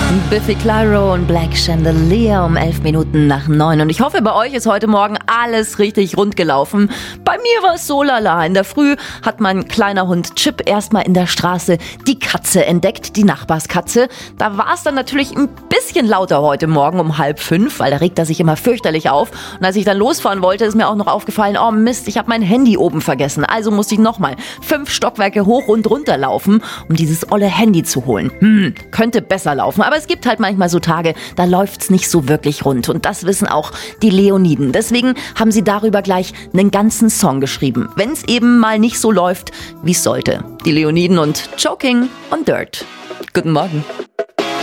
Biffy Clyro und Black Chandelier um 11 Minuten nach 9. Und ich hoffe, bei euch ist heute Morgen alles richtig rund gelaufen. Bei mir war es so lala. In der Früh hat mein kleiner Hund Chip erstmal in der Straße die Katze entdeckt, die Nachbarskatze. Da war es dann natürlich ein bisschen lauter heute Morgen um 4:30, weil da regt er sich immer fürchterlich auf. Und als ich dann losfahren wollte, ist mir auch noch aufgefallen, oh Mist, ich habe mein Handy oben vergessen. Also musste ich nochmal 5 Stockwerke hoch und runter laufen, um dieses olle Handy zu holen. Könnte besser laufen, aber es gibt halt manchmal so Tage, da läuft's nicht so wirklich rund. Und das wissen auch die Leoniden. Deswegen haben sie darüber gleich einen ganzen Song geschrieben. Wenn es eben mal nicht so läuft, wie es sollte. Die Leoniden und Choking on Dirt. Guten Morgen.